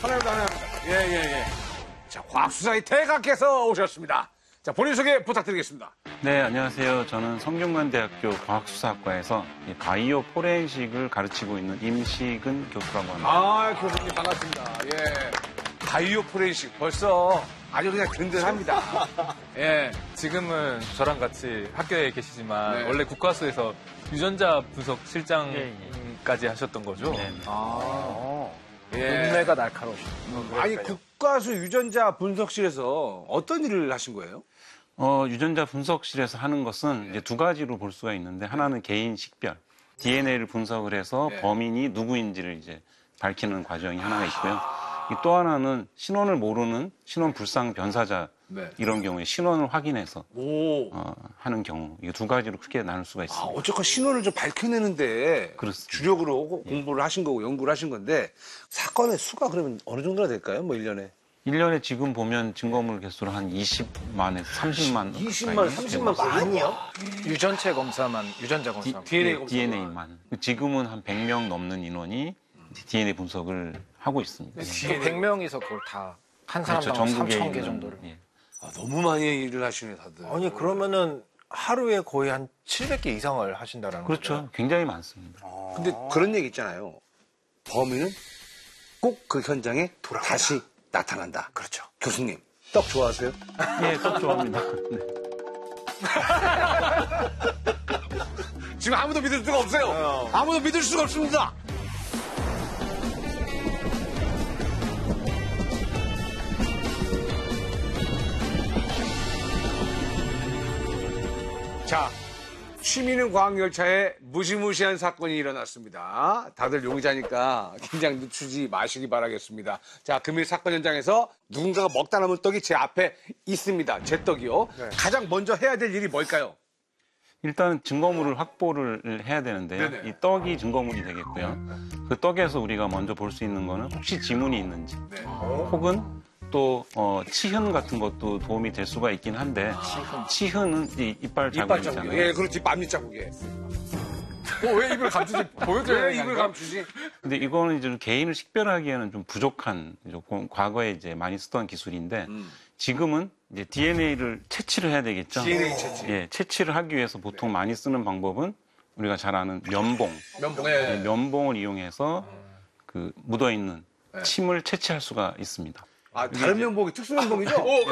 환영합니다. 예. 자, 과학수사의 대가께서 오셨습니다. 자, 본인 소개 부탁드리겠습니다. 네, 안녕하세요. 저는 성균관대학교 과학수사학과에서 이 바이오 포렌식을 가르치고 있는 임식은 교수라고 합니다. 아, 교수님 반갑습니다. 예. 바이오 포렌식 벌써 아주 그냥 든든합니다. 예. 지금은 저랑 같이 학교에 계시지만 네. 원래 국과수에서 유전자 분석 실장까지 하셨던 거죠? 네. 예. 눈매가 날카로우시죠. 아니, 국가수 유전자 분석실에서 어떤 일을 하신 거예요? 유전자 분석실에서 하는 것은 이제 두 가지로 볼 수가 있는데 하나는 개인 식별, DNA를 분석을 해서 네. 범인이 누구인지를 이제 밝히는 과정이 하나가 있고요. 또 하나는 신원을 모르는 신원 불상 변사자 네. 이런 경우에 신원을 확인해서 오. 하는 경우 이 두 가지로 크게 나눌 수가 아, 있습니다. 어쨌건 신원을 좀 밝혀내는데 그렇습니다. 주력으로 공부를 하신 거고 연구를 하신 건데 사건의 수가 그러면 어느 정도나 될까요? 뭐 1년에? 1년에 지금 보면 증거물 개수로 한 20만에서 30만 20만, 30만 많이요? 유전체 검사만, 유전자 검사만. DNA 검사. DNA만. 지금은 한 100명 넘는 인원이 DNA 분석을 하고 있습니다. 그 100명이서 그걸 다 한 그렇죠. 사람당 전국에 3,000개 있는, 정도를. 예. 아, 너무 많이 일을 하시네 다들. 아니 그러면은 하루에 거의 한 700개 이상을 하신다라는 그렇죠. 거죠. 굉장히 많습니다. 근데 그런 얘기 있잖아요. 범인은 꼭 그 현장에 다시 나타난다. 그렇죠. 교수님, 떡 좋아하세요? 예, 딱 좋아합니다. 네. 지금 아무도 믿을 수가 없어요. 아무도 믿을 수가 없습니다. 자, 취미는 과학열차에 무시무시한 사건이 일어났습니다. 다들 용의자니까 긴장 늦추지 마시기 바라겠습니다. 자, 금일 사건 현장에서 누군가가 먹다 남은 떡이 제 앞에 있습니다. 제 떡이요. 가장 먼저 해야 될 일이 뭘까요? 일단 증거물을 확보를 해야 되는데요. 네네. 이 떡이 증거물이 되겠고요. 그 떡에서 우리가 먼저 볼 수 있는 거는 혹시 지문이 있는지 네. 혹은 또 치흔 같은 것도 도움이 될 수가 있긴 한데 치흔은 이 이빨 자국 자국이요. 있잖아요. 예, 그렇지. 앞니 자국에. 왜 입을 감추지? 보여줘야 왜 입을 감추지? 근데 이거는 이제 개인을 식별하기에는 좀 부족한 과거에 이제 많이 쓰던 기술인데 지금은 이제 DNA를 채취를 해야 되겠죠. DNA 채취. 예, 채취를 하기 위해서 보통 많이 쓰는 방법은 우리가 잘 아는 면봉. 면봉에. 면봉을 이용해서 그 묻어 있는 침을 채취할 수가 있습니다. 아, 다른 면봉이 특수 면봉이죠?